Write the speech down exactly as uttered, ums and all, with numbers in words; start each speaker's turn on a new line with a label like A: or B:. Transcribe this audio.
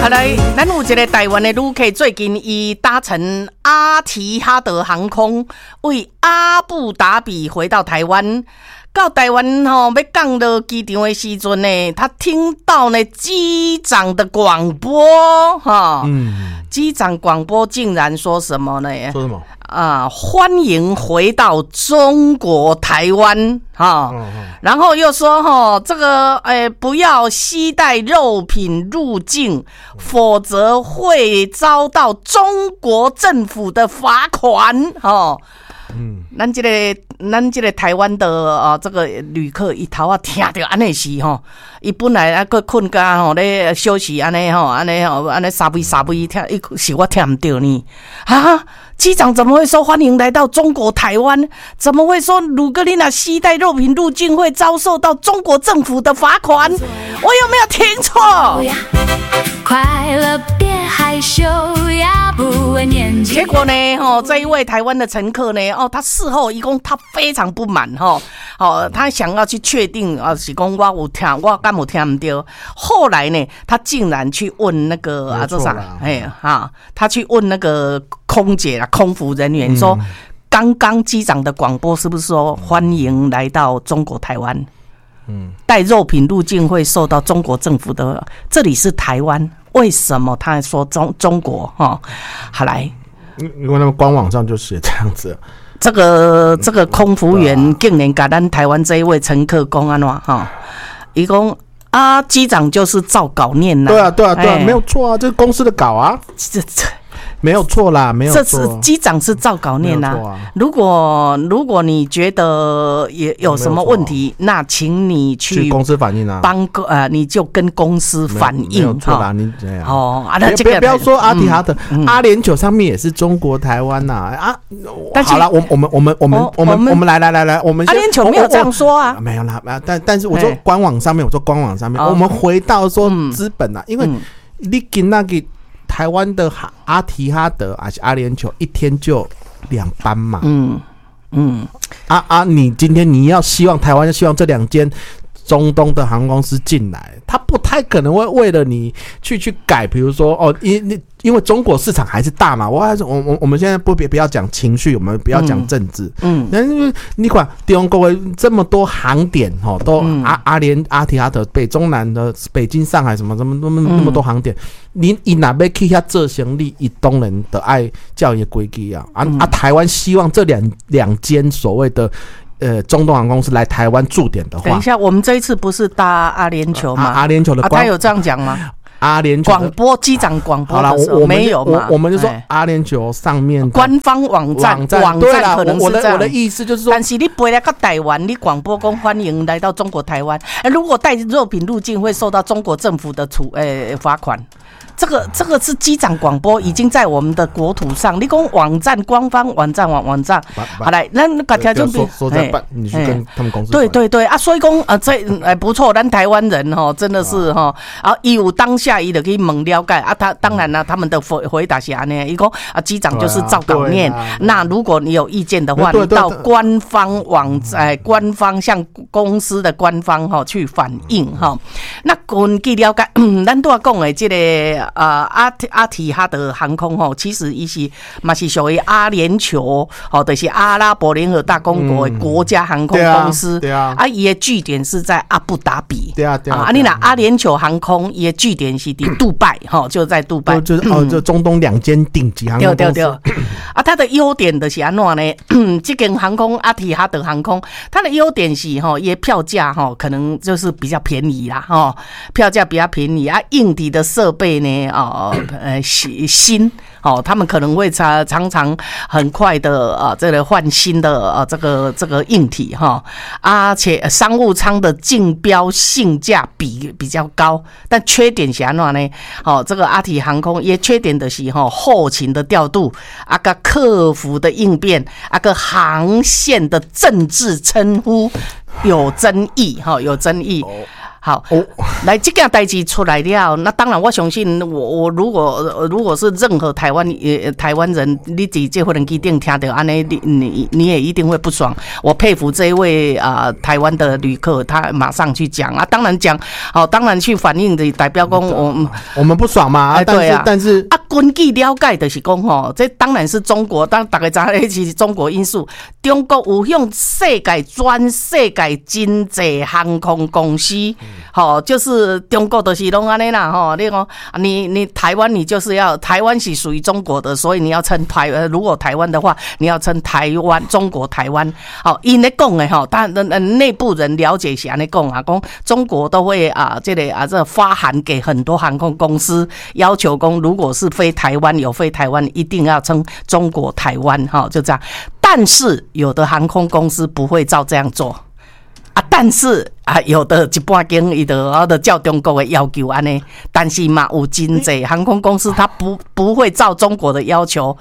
A: 好来，咱有一个台湾的旅客，最近伊搭乘阿提哈德航空为阿布达比回到台湾。到台湾吼，要降到机场的时阵呢，他听到呢机长的广播哈，嗯，机长广播竟然说什么呢？
B: 说什么？
A: 啊，欢迎回到中国台湾哈，嗯嗯、然后又说哈，这个诶、欸、不要携带肉品入境，否则会遭到中国政府的罚款哈。嗯，咱这个咱这个台湾的啊，这个旅客一头啊听到安尼是吼，伊本来啊个困觉吼咧休息安尼吼，安尼吼安尼沙微沙微听，伊是我听唔到呢啊。机长怎么会说欢迎来到中国台湾？怎么会说如果你若携带肉品入境会遭受到中国政府的罚款？我有没有听错？快乐别害羞呀，不问年纪。结果呢，哦，这一位台湾的乘客呢，哦，他事后一共他非常不满哈，哦，他想要去确定啊，是讲我有听，我敢有听唔到。后来呢，他竟然去问那个啊，这啥？哎哈，他去问那个空姐啦。空服人员说，刚刚机长的广播是不是说欢迎来到中国台湾？嗯，带肉品入境会受到中国政府的，这里是台湾，为什么他说中中国？哈，好来，
B: 因为他们官网上就写这样子。
A: 这个这个空服员竟然跟咱台湾这一位乘客讲安怎哈？伊讲啊，机长就是照稿念啦。
B: 对啊，对啊，对啊，没有错啊，这是公司的稿啊。
A: 这这。
B: 没有错啦，没有错。
A: 这是机长是照稿念啊。啊如果如果你觉得也有什么问题，那请你去
B: 公司反映啊，
A: 帮呃，你就跟公司反映。
B: 没有错啦，你这样
A: 哦啊，
B: 那这个不要说阿提哈德，阿联酋上面也是中国台湾呐啊。好了，我我们我们我们我们我们来来来来，我们
A: 阿联酋没有这样说啊，
B: 没有啦，但但是我说官网上面，我说官网上面，我们回到说资本啊，因为你跟那个。台湾的阿提哈德还是阿联酋一天就两班嘛？嗯嗯，啊啊！你今天你要希望台湾希望这两间中东的航空公司进来，他不太可能会为了你去去改，比如说哦，因因为中国市场还是大嘛，我还是我我我们现在不不要讲情绪，我们不要讲政治，嗯，但是你管中国的这么多航点哦，都阿阿联阿提哈德、北中南的北京、上海什么什么那么那么多航点，你你哪边去下做生意，以东人的爱教育规矩啊啊啊！台湾希望这两两间所谓的。呃，中东航空公司来台湾驻点的话，
A: 等一下，我们这一次不是搭阿联酋吗？
B: 啊、阿联酋的官、
A: 啊，他有这样讲吗？
B: 阿联酋
A: 广播机长广播的时候没有嘛？
B: 我我们就说阿联酋上面
A: 官方网站网站网站可能是这样。
B: 我的意思就是说，
A: 但是你飞来到台湾，你广播公欢迎来到中国台湾，如果带肉品入境会受到中国政府的处诶罚款。这个这个是机长广播，已经在我们的国土上。你讲网站官方网站网网站，好来，那个条件
B: 说说在办，你去跟他们公司。
A: 对对对啊，所以讲啊，这哎不错，咱台湾人哈真的是哈，啊，伊有当下伊就可以猛了解啊。他当然了，他们的回回答是安尼，伊讲啊，机长就是照稿念。那如果你有意见的话，你到官方网站、官方向公司的官方哈去反映哈。那根据了解，咱都要讲的这个。呃，阿阿提哈德航空吼，其实伊是嘛是属于阿联酋吼，就是阿拉伯联合大公国的国家航空公司。对啊，啊，伊的据点是在阿布达比。对啊，对啊。啊，你那阿联酋航空伊的据点是伫杜拜，吼，就在杜拜。
B: 就是哦，就中东两间顶级航空公司。对对对。
A: 啊，它的优点的是安怎呢？这间航空阿提哈德航空，它的优点是吼，伊的票价吼可能就是比较便宜啦，吼，票价比较便宜啊，硬体的设备呢。哦，呃，新哦，他们可能会常常常很快的啊，这个换新的啊，这个这个硬体哈，而且商务舱的竞标性价比比较高，但缺点是安怎呢？哦，这个阿提航空也缺点的是哈，后勤的调度，啊个客服的应变，啊个航线的政治称呼有争议哈，有争议。 好，哦、来这件代志出来了，那当然我相信我我如果如果是任何台湾呃台湾人，你在这飞机顶听到安尼，你你你也一定会不爽。我佩服这一位啊、呃、台湾的旅客，他马上去讲啊，当然讲，好、哦，当然去反映的代表讲我
B: 我们不爽嘛，哎、对啊，但是但是
A: 啊，根据了解就是讲吼，这当然是中国，当大家知道是中国因素，中国有向世界全世界真济航空公司。好、哦，就是中国就是拢安尼啦，吼，你讲你你台湾你就是要台湾是属于中国的，所以你要称台呃，如果台湾的话，你要称台湾中国台湾。好，因咧讲的吼，但呃内部人了解是安尼讲啊，讲中国都会啊，这个啊这发函给很多航空公司，要求讲如果是飞台湾有飞台湾，一定要称中国台湾，哈、哦，就这样。但是有的航空公司不会照这样做。啊，但是啊，有的一半间伊就啊，就照中国的要求安尼，但是嘛，有真济航空公司它不不会照中国的要求